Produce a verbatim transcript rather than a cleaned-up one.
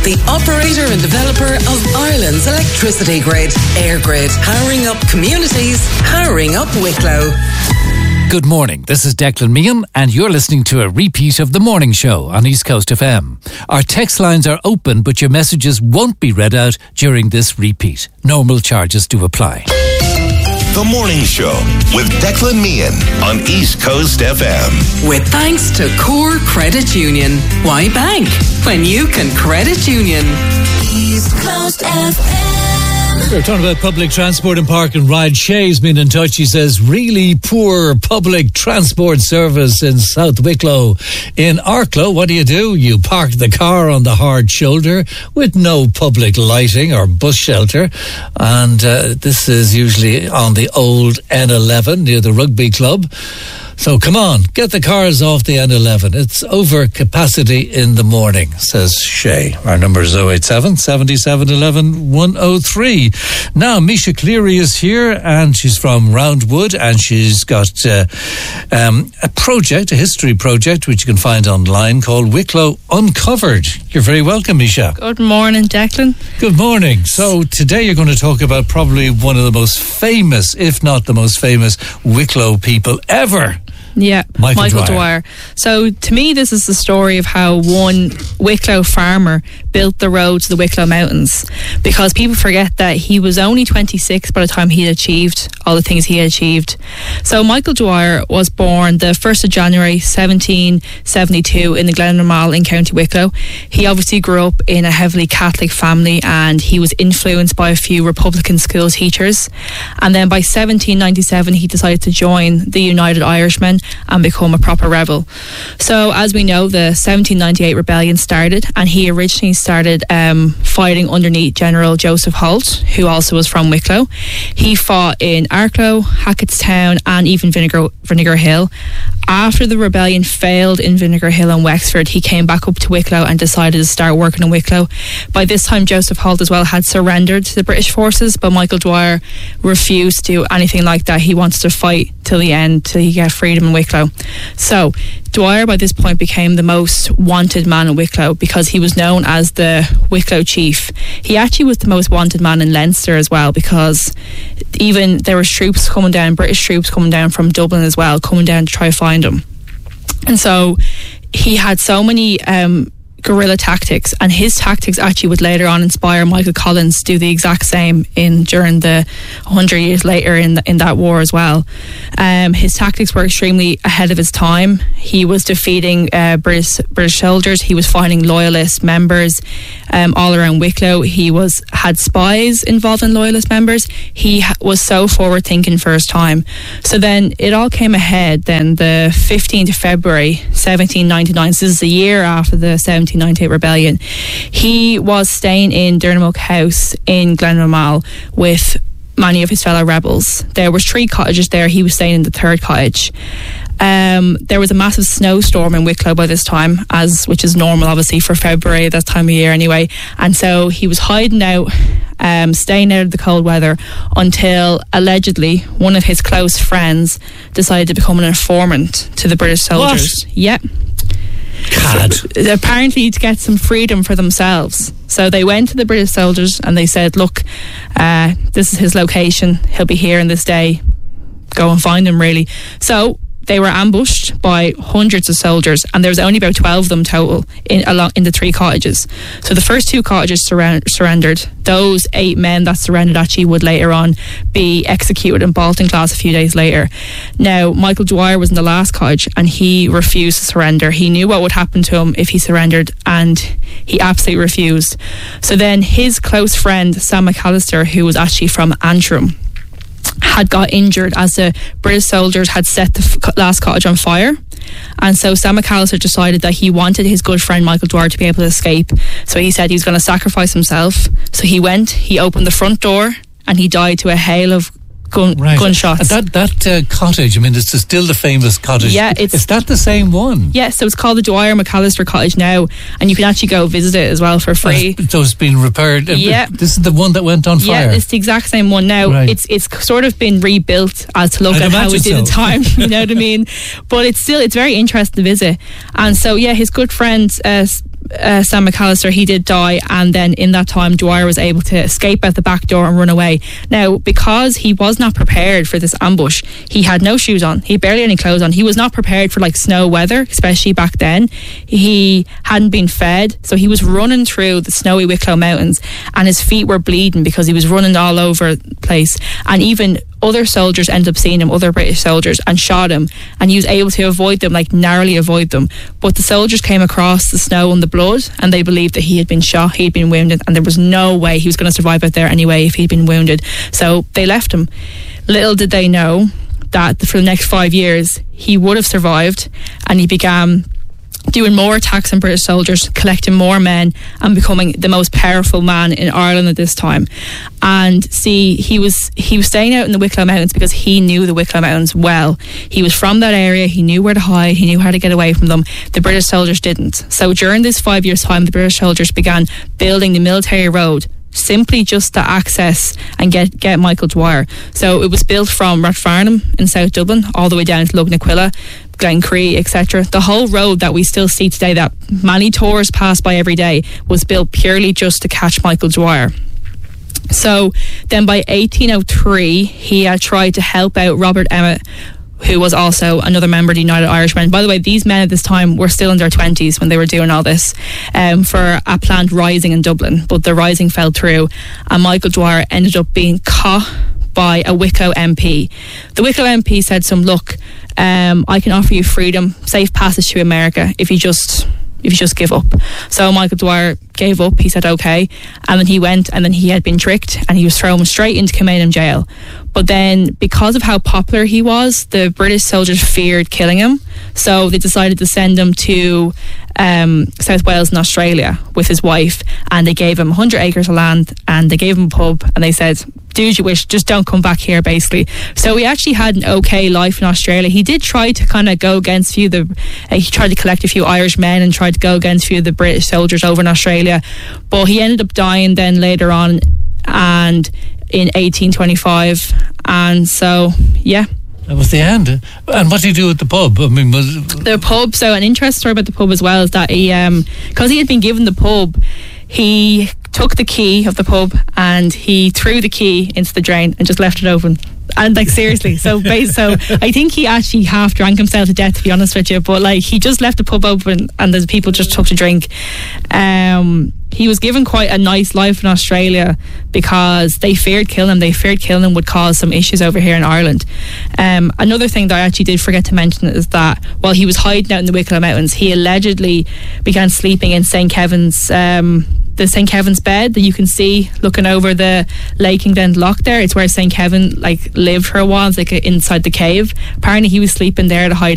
the operator and developer of Ireland's electricity grid, EirGrid, powering up communities, powering up Wicklow. Good morning, this is Declan Meehan and you're listening to a repeat of The Morning Show on East Coast F M. Our text lines are open but your messages won't be read out during this repeat. Normal charges do apply. The Morning Show with Declan Meehan on East Coast F M. With thanks to Core Credit Union. Why bank when you can credit union? East Coast F M. We're talking about public transport and park and ride. Shay's been in touch. He says, really poor public transport service in South Wicklow. In Arklow, what do you do? You park the car on the hard shoulder with no public lighting or bus shelter. And uh, this is usually on the old N eleven near the rugby club. So come on, get the cars off the N eleven. It's over capacity in the morning, says Shay. Our number is oh eight seven, seven seven one one, one oh three. Now, Misha Cleary is here and she's from Roundwood and she's got uh, um, a project, a history project, which you can find online called Wicklow Uncovered. You're very welcome, Misha. Good morning, Declan. Good morning. So today you're going to talk about probably one of the most famous, if not the most famous, Wicklow people ever. Yeah, Michael, Michael Dwyer. Dwyer. So to me, this is the story of how one Wicklow farmer built the road to the Wicklow Mountains, because people forget that he was only twenty-six by the time he had achieved all the things he had achieved. So Michael Dwyer was born the first of January seventeen seventy-two in the Glenromal in County Wicklow. He obviously grew up in a heavily Catholic family and he was influenced by a few Republican school teachers. And then by seventeen ninety-seven he decided to join the United Irishmen and become a proper rebel. So as we know, the seventeen ninety-eight rebellion started and he originally started um, fighting underneath General Joseph Holt, who also was from Wicklow. He fought in Arklow, Hackettstown and even Vinegar, Vinegar Hill. After the rebellion failed in Vinegar Hill and Wexford, he came back up to Wicklow and decided to start working in Wicklow. By this time, Joseph Holt as well had surrendered to the British forces, but Michael Dwyer refused to do anything like that. He wanted to fight till the end, till he got freedom in Wicklow. So Dwyer by this point became the most wanted man in Wicklow because he was known as the Wicklow Chief. He actually was the most wanted man in Leinster as well, because even there was troops coming down, British troops coming down from Dublin as well, coming down to try to find him. And so he had so many um, guerrilla tactics, and his tactics actually would later on inspire Michael Collins to do the exact same in during the hundred years later in the, in that war as well. Um, his tactics were extremely ahead of his time. He was defeating uh, British British soldiers. He was finding loyalist members um, all around Wicklow. He was had spies involved in loyalist members. He ha- was so forward thinking for his time. So then it all came ahead. Then the fifteenth of February seventeen ninety-nine. So this is a year after the seventeen ninety-eight rebellion. He was staying in Dernamook House in Glenromal with many of his fellow rebels. There was three cottages there. He was staying in the third cottage. Um, there was a massive snowstorm in Wicklow by this time, as which is normal obviously for February, that time of year anyway. And so he was hiding out, um, staying out of the cold weather until allegedly one of his close friends decided to become an informant to the British soldiers. What? Yep. God. So, apparently to get some freedom for themselves. So they went to the British soldiers and they said, look, uh, this is his location, he'll be here on this day, go and find him really. So they were ambushed by hundreds of soldiers, and there was only about twelve of them total in along in the three cottages. So the first two cottages surra- surrendered. Those eight men that surrendered actually would later on be executed in Baltinglass a few days later. Now, Michael Dwyer was in the last cottage and he refused to surrender. He knew what would happen to him if he surrendered, and he absolutely refused. So then his close friend Sam McAllister, who was actually from Antrim, had got injured as the British soldiers had set the f- last cottage on fire. And so Sam McAllister decided that he wanted his good friend Michael Dwyer to be able to escape. So he said he was going to sacrifice himself. So he went, he opened the front door, and he died to a hail of gun, right. gunshots. That that uh, cottage, I mean, it's still the famous cottage. Yeah, it's... Is that the same one? Yeah, so it's called the Dwyer McAllister Cottage now, and you can actually go visit it as well for free. So it's been repaired. Yeah. This is the one that went on fire. Yeah, it's the exact same one now. Right. It's it's sort of been rebuilt as to look I'd at how it did so. at the time. You know what I mean? But it's still, it's very interesting to visit. And so, yeah, his good friend... Uh, uh, Sam McAllister, he did die, and then in that time Dwyer was able to escape out the back door and run away. Now, because he was not prepared for this ambush, he had no shoes on, he had barely any clothes on, he was not prepared for like snow weather, especially back then. He hadn't been fed, so he was running through the snowy Wicklow Mountains, and his feet were bleeding because he was running all over the place. And even other soldiers ended up seeing him, other British soldiers, and shot him, and he was able to avoid them, like narrowly avoid them. But the soldiers came across the snow and the blood, and they believed that he had been shot, he'd been wounded, and there was no way he was going to survive out there anyway if he'd been wounded. So they left him. Little did they know that for the next five years he would have survived, and he began doing more attacks on British soldiers, collecting more men, and becoming the most powerful man in Ireland at this time. And see, he was he was staying out in the Wicklow Mountains because he knew the Wicklow Mountains well. He was from that area, he knew where to hide, he knew how to get away from them. The British soldiers didn't. So during this five years time, the British soldiers began building the military road simply just to access and get, get Michael Dwyer. So it was built from Rathfarnham in South Dublin all the way down to Lugnaquilla, Glencree, et cetera. The whole road that we still see today, that many tourists pass by every day, was built purely just to catch Michael Dwyer. So then by eighteen oh three, he uh, tried to help out Robert Emmet, who was also another member of the United Irishmen. By the way, these men at this time were still in their twenties when they were doing all this, um, for a planned rising in Dublin, but the rising fell through, and Michael Dwyer ended up being caught by a Wicklow M P. The Wicklow M P said to him, look, um, I can offer you freedom, safe passage to America if you just if you just give up. So Michael Dwyer gave up. He said okay, and then he went, and then he had been tricked, and he was thrown straight into Kilmainham jail. But then, because of how popular he was, the British soldiers feared killing him, so they decided to send him to um, South Wales in Australia with his wife, and they gave him one hundred acres of land, and they gave him a pub, and they said, do as you wish, just don't come back here, basically. So he actually had an okay life in Australia. He did try to kind of go against a few of the uh, he tried to collect a few Irish men and tried to go against a few of the British soldiers over in Australia, but he ended up dying then later on, and in eighteen twenty-five. And so yeah, that was the end. And what did he do at the pub? I mean, was the pub, so an interesting story about the pub as well is that he um because he had been given the pub, he took the key of the pub and he threw the key into the drain and just left it open. And like seriously, so so I think he actually half drank himself to death, to be honest with you. But like, he just left the pub open and the people just took to drink. Um, he was given quite a nice life in Australia because they feared killing him. They feared killing him would cause some issues over here in Ireland. Um, another thing that I actually did forget to mention is that while he was hiding out in the Wicklow Mountains, he allegedly began sleeping in Saint Kevin's um, the Saint Kevin's bed that you can see looking over the Lake and Glen Loch there. It's where Saint Kevin like lived for a while. It's like inside the cave. Apparently he was sleeping there to hide